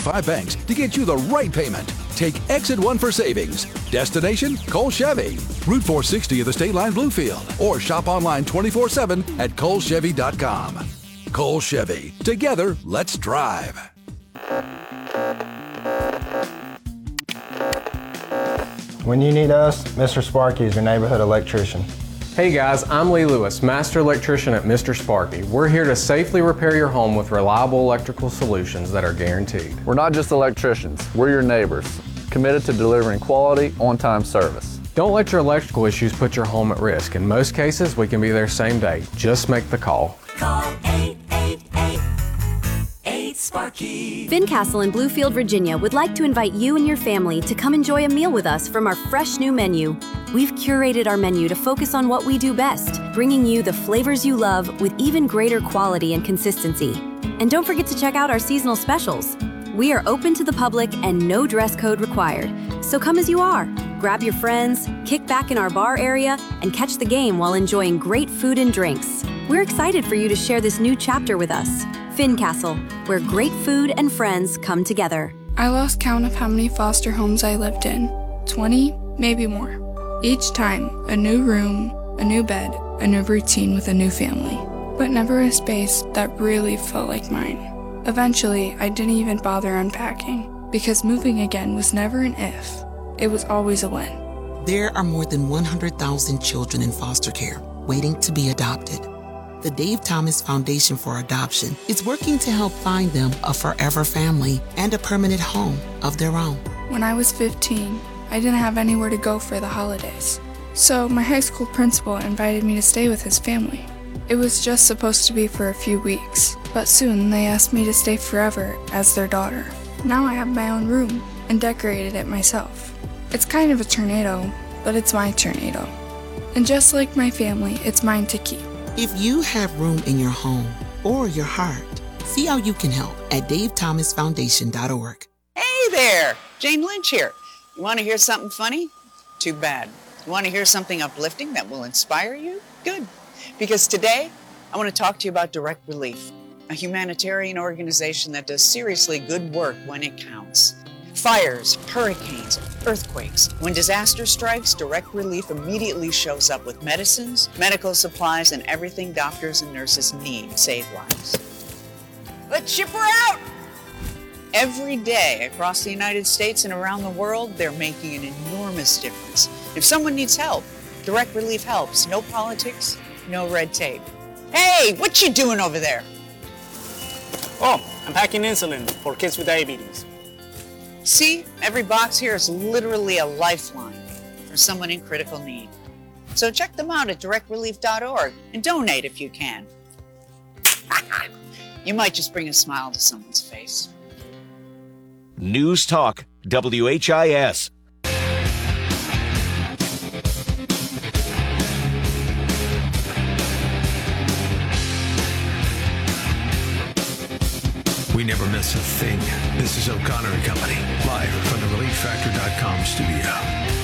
25 banks to get you the right payment. Take Exit 1 for savings. Destination, Cole Chevy. Route 460 of the State Line Bluefield. Or shop online 24/7 at colechevy.com. Cole Chevy. Together, let's drive. When you need us, Mr. Sparky is your neighborhood electrician. Hey guys, I'm Lee Lewis, Master Electrician at Mr. Sparky. We're here to safely repair your home with reliable electrical solutions that are guaranteed. We're not just electricians, we're your neighbors, committed to delivering quality, on-time service. Don't let your electrical issues put your home at risk. In most cases, we can be there same day. Just make the call. Call 888-8-SPARKY. Fincastle in Bluefield, Virginia would like to invite you and your family to come enjoy a meal with us from our fresh new menu. We've curated our menu to focus on what we do best, bringing you the flavors you love with even greater quality and consistency. And don't forget to check out our seasonal specials. We are open to the public and no dress code required. So come as you are. Grab your friends, kick back in our bar area, and catch the game while enjoying great food and drinks. We're excited for you to share this new chapter with us. Fincastle, where great food and friends come together. I lost count of how many foster homes I lived in. 20, maybe more. Each time, a new room, a new bed, a new routine with a new family. But never a space that really felt like mine. Eventually, I didn't even bother unpacking, because moving again was never an if. It was always a when. There are more than 100,000 children in foster care waiting to be adopted. The Dave Thomas Foundation for Adoption is working to help find them a forever family and a permanent home of their own. When I was 15, I didn't have anywhere to go for the holidays. So my high school principal invited me to stay with his family. It was just supposed to be for a few weeks, but soon they asked me to stay forever as their daughter. Now I have my own room and decorated it myself. It's kind of a tornado, but it's my tornado. And just like my family, it's mine to keep. If you have room in your home or your heart, see how you can help at davethomasfoundation.org. Hey there, Jane Lynch here. You want to hear something funny? Too bad. You want to hear something uplifting that will inspire you? Good. Because today, I want to talk to you about Direct Relief, a humanitarian organization that does seriously good work when it counts. Fires, hurricanes, earthquakes. When disaster strikes, Direct Relief immediately shows up with medicines, medical supplies, and everything doctors and nurses need to save lives. Let's ship her out! Every day across the United States and around the world, they're making an enormous difference. If someone needs help, Direct Relief helps. No politics, no red tape. Hey, what you doing over there? Oh, I'm packing insulin for kids with diabetes. See, every box here is literally a lifeline for someone in critical need. So check them out at directrelief.org and donate if you can. You might just bring a smile to someone's face. News Talk, WHIS. We never miss a thing. This is O'Connor and Company, live from the ReliefFactor.com studio.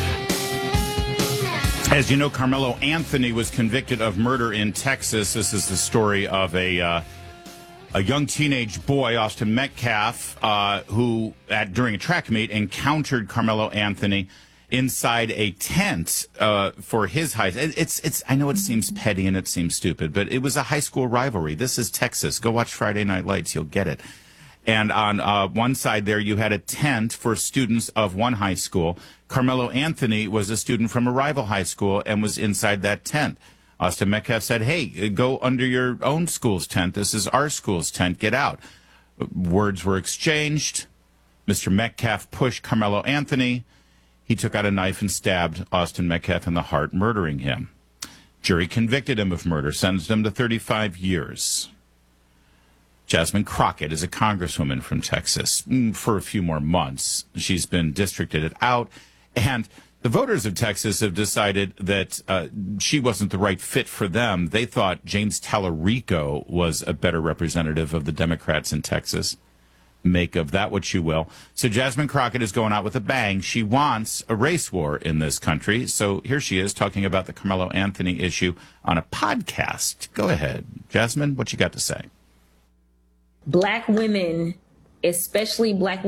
As you know, Carmelo Anthony was convicted of murder in Texas. This is the story of a young teenage boy, Austin Metcalf, who, during a track meet, encountered Carmelo Anthony inside a tent for his high. I know it seems petty and it seems stupid, but it was a high school rivalry. This is Texas. Go watch Friday Night Lights. You'll get it. And on one side there, you had a tent for students of one high school. Carmelo Anthony was a student from a rival high school and was inside that tent. Austin Metcalf said, hey, go under your own school's tent. This is our school's tent. Get out. Words were exchanged. Mr. Metcalf pushed Carmelo Anthony. He took out a knife and stabbed Austin Metcalf in the heart, murdering him. Jury convicted him of murder, sentenced him to 35 years. Jasmine Crockett is a congresswoman from Texas for a few more months. She's been districted out, and the voters of Texas have decided that she wasn't the right fit for them. They thought James Tallarico was a better representative of the Democrats in Texas. Make of that what you will. So Jasmine Crockett is going out with a bang. She wants a race war in this country. So here she is talking about the Carmelo Anthony issue on a podcast. Go ahead, Jasmine, what you got to say? Black women, especially black